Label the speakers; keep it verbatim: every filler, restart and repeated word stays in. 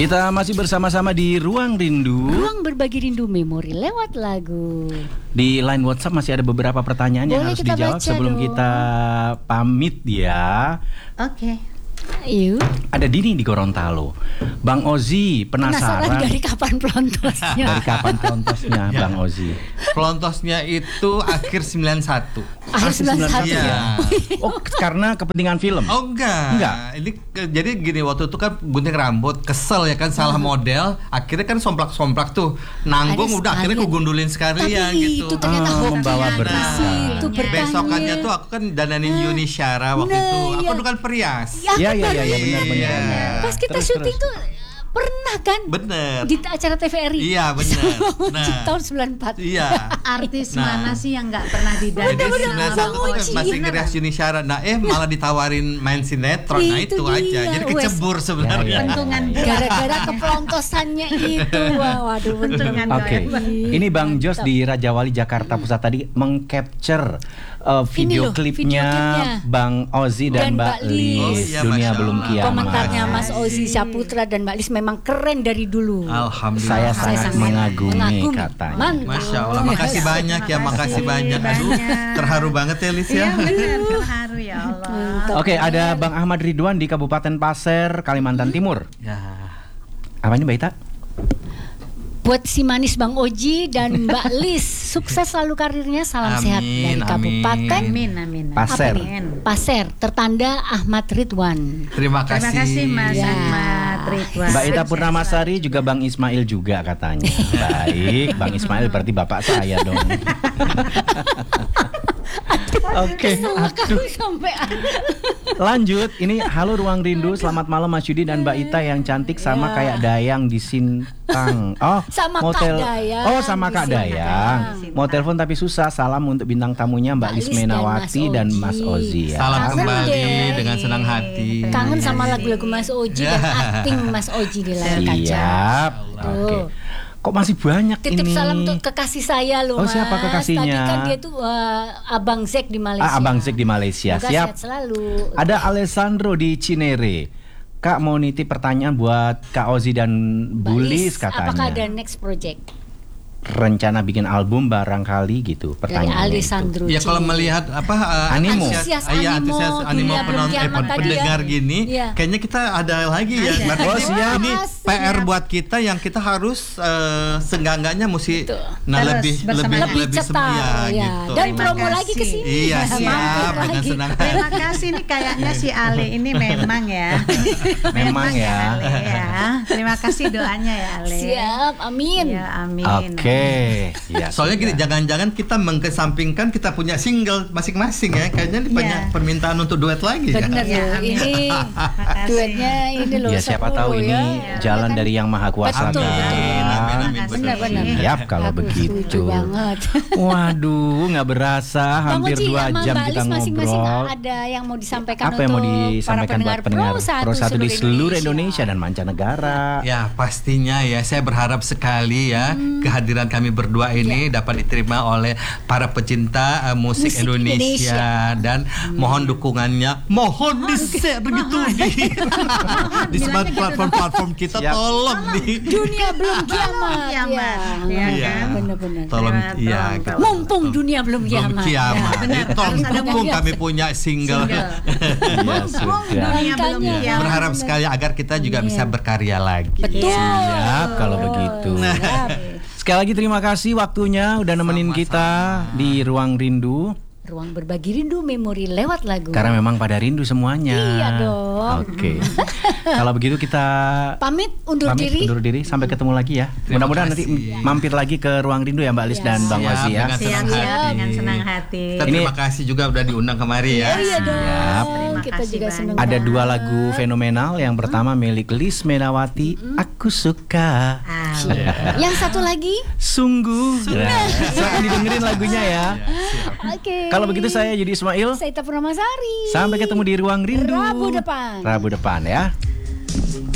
Speaker 1: Kita masih bersama-sama di Ruang Rindu.
Speaker 2: Ruang berbagi rindu memori lewat lagu.
Speaker 1: Di line WhatsApp masih ada beberapa pertanyaan yang
Speaker 2: Boleh
Speaker 1: harus
Speaker 2: kita
Speaker 1: dijawab
Speaker 2: baca
Speaker 1: sebelum
Speaker 2: dong.
Speaker 1: kita pamit ya.
Speaker 3: Oke.
Speaker 2: Yuk.
Speaker 1: Ada Dini di Gorontalo. Bang Ozi
Speaker 2: Penasaran
Speaker 1: penasaran
Speaker 2: dari kapan pelontosnya?
Speaker 1: dari kapan pelontosnya
Speaker 4: Ya.
Speaker 1: Bang Ozi?
Speaker 4: Pelontosnya itu akhir sembilan satu.
Speaker 2: Akhir sembilan puluh satu
Speaker 4: Iya.
Speaker 2: ya.
Speaker 1: Oh, karena kepentingan film.
Speaker 4: Oh enggak.
Speaker 1: Enggak.
Speaker 4: Ini ke- jadi gini, waktu itu kan gunting rambut, kesel ya kan, salah model, akhirnya kan somplak-somplak tuh. Nanggung
Speaker 2: Ada
Speaker 4: udah akhirnya
Speaker 2: sekalian.
Speaker 4: kugundulin sekalian
Speaker 2: Tapi
Speaker 4: gitu.
Speaker 2: itu ternyata
Speaker 1: Ah,
Speaker 2: hoki
Speaker 1: membawa
Speaker 2: yang
Speaker 1: berkah.
Speaker 2: kasih, itu berkahnya.
Speaker 4: Besokannya tuh aku kan dananin Yuni Syara waktu
Speaker 2: Nah,
Speaker 4: itu. Aku
Speaker 2: iya.
Speaker 4: tuh kan perias.
Speaker 1: Ya ya ya, ya benar benar.
Speaker 4: Iya.
Speaker 1: benar.
Speaker 2: Pas kita
Speaker 1: Terus,
Speaker 2: syuting
Speaker 1: terus.
Speaker 2: tuh pernah kan?
Speaker 4: Bener.
Speaker 2: Di acara T V R I.
Speaker 4: Iya, bener. Nah.
Speaker 2: Tahun sembilan puluh empat.
Speaker 4: Iya.
Speaker 3: Artis
Speaker 4: Nah.
Speaker 3: mana sih yang nggak pernah
Speaker 4: Jadi
Speaker 3: didandanin
Speaker 4: sembilan
Speaker 3: sama
Speaker 4: satu
Speaker 3: Bang
Speaker 4: tuh
Speaker 3: Oji?
Speaker 4: masih
Speaker 3: Bener
Speaker 4: ngerias
Speaker 3: nggak?
Speaker 4: Yuni Syara. Nah eh malah ditawarin main sinetron. Nah
Speaker 2: Itu
Speaker 4: itu
Speaker 2: dia.
Speaker 4: aja. Jadi
Speaker 2: Wes.
Speaker 4: kecebur sebenarnya.
Speaker 1: Ya, ya.
Speaker 3: Pentungan
Speaker 2: Gara-gara kepelontosannya itu. Wah, waduh
Speaker 3: Pentungan
Speaker 2: bener.
Speaker 1: Oke,
Speaker 3: doyan.
Speaker 1: ini Bang Jos di Raja Wali Jakarta Pusat tadi mengcapture uh, video
Speaker 2: loh,
Speaker 1: klipnya
Speaker 2: video klipnya.
Speaker 1: Bang Ozi dan,
Speaker 2: Dan
Speaker 1: Mbak
Speaker 2: Mbak Lis.
Speaker 1: Lis.
Speaker 4: Oh, iya,
Speaker 1: Dunia
Speaker 4: Masya
Speaker 1: belum
Speaker 4: Allah.
Speaker 1: kiamat.
Speaker 2: Komentarnya Mas
Speaker 3: Makasih.
Speaker 2: Ozi Saputra dan Mbak Lis memang keren dari dulu.
Speaker 4: Alhamdulillah.
Speaker 1: Saya
Speaker 2: Saya
Speaker 1: sangat
Speaker 2: sangat
Speaker 1: mengagumi,
Speaker 2: mengagumi.
Speaker 1: katanya.
Speaker 2: Mantap.
Speaker 4: Masya Allah, makasih banyak ya,
Speaker 3: Terima
Speaker 4: makasih
Speaker 3: kasih
Speaker 4: banyak. Aduh,
Speaker 3: banyak.
Speaker 4: terharu banget ya Lis
Speaker 3: Iya
Speaker 4: ya.
Speaker 3: benar, terharu ya Allah.
Speaker 1: Oke, ada Bang Ahmad Ridwan di Kabupaten Pasir, Kalimantan Timur.
Speaker 4: Ya.
Speaker 1: Apa ini Mbak Ita?
Speaker 2: Buat si manis Bang Oji dan Mbak Lis, sukses selalu karirnya. Salam
Speaker 4: Amin,
Speaker 2: sehat dari
Speaker 4: amin.
Speaker 2: Kabupaten
Speaker 3: Amin amin.
Speaker 1: Pasir.
Speaker 3: Amin.
Speaker 2: Pasir, tertanda Ahmad Ridwan.
Speaker 4: Terima kasih.
Speaker 3: Terima kasih Mas
Speaker 2: Ya.
Speaker 3: Ahmad Ridwan.
Speaker 1: Mbak Ita Purnamasari juga Bang Ismail juga katanya. Baik, Bang Ismail berarti bapak saya dong. Oke,
Speaker 2: Kesel
Speaker 1: aduh.
Speaker 2: kali sampai.
Speaker 1: Lanjut, ini halo Ruang Rindu, selamat malam Mas Yudi dan Mbak Ita yang cantik sama
Speaker 2: Ya.
Speaker 1: kayak Dayang di Sintang. Oh,
Speaker 2: Sama
Speaker 1: mau
Speaker 2: Kak
Speaker 1: tel-
Speaker 2: Dayang
Speaker 1: Oh, sama
Speaker 2: di
Speaker 1: Kak
Speaker 2: Sintang.
Speaker 1: Dayang. Mau telepon tapi susah. Salam untuk bintang tamunya Mbak
Speaker 2: Mbak
Speaker 1: Lis
Speaker 2: Lis dan
Speaker 1: Menawati
Speaker 2: Mas
Speaker 1: dan
Speaker 2: Oji.
Speaker 1: Mas Ozi ya.
Speaker 4: Salam
Speaker 2: Kangen
Speaker 4: kembali
Speaker 2: deh.
Speaker 4: dengan senang hati.
Speaker 2: Kangen sama
Speaker 3: kasih.
Speaker 2: lagu-lagu Mas Oji dan akting Mas Oji di layar kaca.
Speaker 1: Siap. Oke.
Speaker 2: Tuh.
Speaker 1: Kok masih banyak
Speaker 2: Titip
Speaker 1: ini?
Speaker 2: salam untuk kekasih saya loh
Speaker 1: Oh,
Speaker 2: Mas.
Speaker 1: siapa kekasihnya?
Speaker 2: Tadi kan dia tuh uh, Abang Zek di Malaysia.
Speaker 1: Ah, Abang Zek di Malaysia.
Speaker 2: Semoga
Speaker 1: Siap.
Speaker 2: sehat selalu.
Speaker 1: Ada Alessandro di Cinere. Kak mau nitip pertanyaan buat Kak Ozi dan
Speaker 2: Mbak
Speaker 1: Bulis
Speaker 2: Lis,
Speaker 1: katanya.
Speaker 2: apakah ada next project
Speaker 1: Rencana bikin album barangkali gitu
Speaker 2: dari
Speaker 1: pertanyaannya itu.
Speaker 2: Alessandro?
Speaker 4: Ya kalau
Speaker 2: Cini?
Speaker 4: melihat apa uh,
Speaker 1: Animo.
Speaker 2: Antusias
Speaker 4: iya,
Speaker 2: animo,
Speaker 4: antusias animo
Speaker 2: dunia
Speaker 4: penonton
Speaker 2: belum
Speaker 4: eh,
Speaker 2: kiamat tadi
Speaker 4: pendengar
Speaker 2: ya.
Speaker 4: gini,
Speaker 2: Iya.
Speaker 4: kayaknya kita ada lagi ya.
Speaker 3: Ada.
Speaker 4: Berarti
Speaker 1: Oh,
Speaker 4: ini-
Speaker 1: siap.
Speaker 4: ini
Speaker 2: Siap.
Speaker 4: P R buat kita yang kita harus uh, seenggak-enggaknya mesti
Speaker 2: Betul.
Speaker 4: nah
Speaker 3: Terus
Speaker 4: lebih
Speaker 3: bersama-
Speaker 4: lebih
Speaker 2: lebih
Speaker 4: lebih
Speaker 2: cetar
Speaker 4: sem- ya,
Speaker 2: ya.
Speaker 4: gitu.
Speaker 2: Dan
Speaker 3: Terima
Speaker 2: promo
Speaker 3: kasih.
Speaker 2: lagi ke sini.
Speaker 4: Iya,
Speaker 2: Mampir
Speaker 4: siap dengan
Speaker 2: lagi.
Speaker 4: senang
Speaker 3: Terima
Speaker 4: hati.
Speaker 3: kasih nih kayaknya si Ale ini memang ya.
Speaker 1: Memang ya.
Speaker 3: Ale ya. Terima kasih doanya ya Ale.
Speaker 2: Siap, amin.
Speaker 3: Ya amin.
Speaker 1: Oke. Ya,
Speaker 4: Soalnya gini,
Speaker 1: sudah.
Speaker 4: jangan-jangan kita mengkesampingkan kita punya single masing-masing ya. Kayaknya ini
Speaker 3: Iya.
Speaker 4: banyak permintaan untuk duet lagi ya.
Speaker 2: Bener
Speaker 3: Ya,
Speaker 2: loh,
Speaker 3: amin.
Speaker 2: ini
Speaker 3: Makasih.
Speaker 2: duetnya ini loh.
Speaker 1: Ya siapa
Speaker 2: seru
Speaker 1: tahu
Speaker 2: loh
Speaker 1: ini
Speaker 2: ya.
Speaker 1: jalan
Speaker 2: Ya kan?
Speaker 1: dari yang maha kuasa
Speaker 2: Betul,
Speaker 1: kan.
Speaker 2: betul.
Speaker 4: Amin, amin, amin.
Speaker 2: Benar-benar.
Speaker 1: Siap kalau
Speaker 2: Aku
Speaker 1: begitu.
Speaker 2: setuju banget.
Speaker 1: Waduh, nggak berasa
Speaker 2: Bang
Speaker 1: hampir
Speaker 2: Oji,
Speaker 1: dua
Speaker 2: sama
Speaker 1: jam
Speaker 2: Mbak
Speaker 1: kita
Speaker 2: Lis masing-masing
Speaker 1: ngobrol.
Speaker 2: ada yang mau disampaikan
Speaker 1: Apa yang mau
Speaker 2: untuk
Speaker 1: disampaikan
Speaker 2: para
Speaker 1: buat pendengar
Speaker 2: pendengar
Speaker 1: Pro satu di seluruh Indonesia dan mancanegara?
Speaker 4: Ya pastinya ya, saya berharap sekali ya
Speaker 2: Hmm.
Speaker 4: kehadiran kami berdua ini dapat diterima oleh para pecinta uh, musik,
Speaker 2: Musik
Speaker 4: Indonesia,
Speaker 2: Indonesia.
Speaker 4: dan mohon dukungannya, mohon di share gitu di di smart platform-platform kita.
Speaker 1: Siap.
Speaker 4: Tolong di
Speaker 2: Dunia belum kiamat.
Speaker 3: Kiamat,
Speaker 2: Ya,
Speaker 3: ya
Speaker 4: kan?
Speaker 2: Benar-benar.
Speaker 4: tolong
Speaker 3: Terima-
Speaker 4: iya
Speaker 3: tolong,
Speaker 4: gitu.
Speaker 3: tolong.
Speaker 2: Mumpung dunia belum
Speaker 4: belum
Speaker 2: kiamat.
Speaker 4: kiamat.
Speaker 3: Ya, benar.
Speaker 4: Jadi tolong
Speaker 3: Harus ada
Speaker 4: dukung
Speaker 2: mumpung.
Speaker 4: kami punya single.
Speaker 1: Ya sudah.
Speaker 3: Dunia belum
Speaker 2: Makanya.
Speaker 3: kiamat.
Speaker 4: Berharap sekali agar kita juga
Speaker 2: Iya.
Speaker 4: bisa berkarya lagi.
Speaker 2: Betul.
Speaker 1: Siap kalau begitu.
Speaker 2: Siap.
Speaker 1: Sekali lagi terima kasih waktunya udah nemenin
Speaker 4: Sama-sama.
Speaker 1: kita di Ruang Rindu.
Speaker 2: Ruang berbagi rindu memori lewat lagu.
Speaker 1: Karena memang pada rindu semuanya.
Speaker 2: Iya dong.
Speaker 1: Oke. Kalau begitu kita
Speaker 2: Pamit undur
Speaker 1: pamit
Speaker 2: diri.
Speaker 1: undur diri. Sampai ketemu lagi ya.
Speaker 4: Terima
Speaker 1: Mudah-mudahan nanti
Speaker 4: kasih.
Speaker 1: mampir lagi ke Ruang Rindu ya Mbak Lis
Speaker 2: Ya.
Speaker 1: dan Bang
Speaker 4: Siap,
Speaker 1: Ozi ya.
Speaker 4: dengan senang
Speaker 3: Siap-siap
Speaker 4: hati.
Speaker 3: dengan senang hati.
Speaker 4: Kita
Speaker 1: Ini-
Speaker 4: terima kasih juga udah diundang kemari ya.
Speaker 2: Iya dong.
Speaker 1: Siap.
Speaker 3: Terima
Speaker 2: Kita
Speaker 3: kasih
Speaker 2: juga
Speaker 3: banyak.
Speaker 2: senang.
Speaker 1: Ada
Speaker 2: banget.
Speaker 1: dua lagu fenomenal. Yang pertama milik Lis Menawati, Aku Suka.
Speaker 3: Ah,
Speaker 2: Yang satu lagi.
Speaker 1: Sungguh. Nah, silahkan didengerin lagunya ya.
Speaker 2: Oke.
Speaker 1: Kalau begitu saya Yudi Ismail.
Speaker 2: Saya Ita Purnamasari.
Speaker 1: Sampai ketemu di Ruang Rindu
Speaker 2: Rabu depan.
Speaker 1: Rabu depan ya.